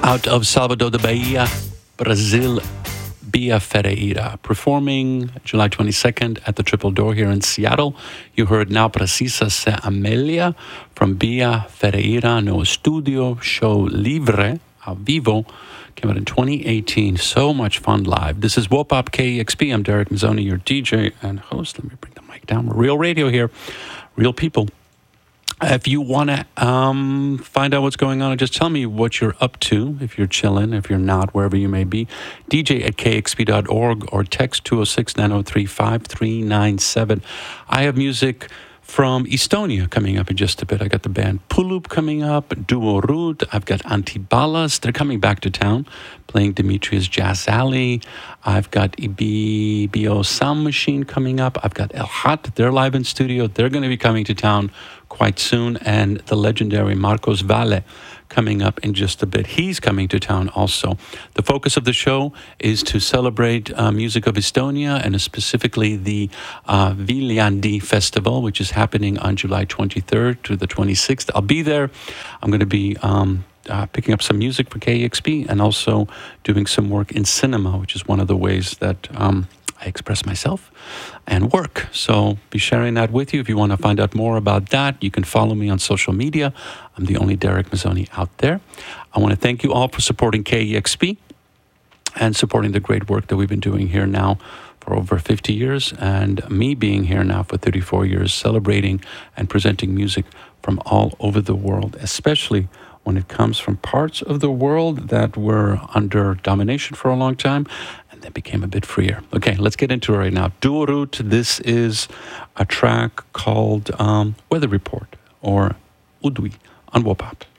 Out of Salvador de Bahia, Brazil, Bia Ferreira, performing July 22nd at the Triple Door here in Seattle. You heard Now Precisa Se Amelia from Bia Ferreira no Estudio Show Livre, a vivo, came out in 2018. So much fun live. This is WOPOP KEXP. I'm Derek Mazzoni, your DJ and host. Let me bring the mic down. Real radio here, real people. If you want to find out what's going on, just tell me what you're up to. If you're chilling, if you're not, wherever you may be, dj@kexp.org or text 206-903-5397. I have music from Estonia coming up in just a bit. I got the band Pulup coming up, Duo Rud. I've got Antibalas. They're coming back to town, playing Dimitri's Jazz Alley. I've got EBO Sound Machine coming up. I've got El Hat. They're live in studio. They're going to be coming to town quite soon. And the legendary Marcos Valle coming up in just a bit. He's coming to town also. The focus of the show is to celebrate music of Estonia, and specifically the Viljandi Festival, which is happening on July 23rd to the 26th. I'll be there. I'm going to be picking up some music for KEXP and also doing some work in cinema, which is one of the ways that I express myself and work. So be sharing that with you. If you want to find out more about that, you can follow me on social media. I'm the only Derek Mazzoni out there. I want to thank you all for supporting KEXP and supporting the great work that we've been doing here now for over 50 years, and me being here now for 34 years, celebrating and presenting music from all over the world, especially when it comes from parts of the world that were under domination for a long time and then became a bit freer. Okay, let's get into it right now. Duo Rud, this is a track called Weather Report, or Udwi, on WOPOP.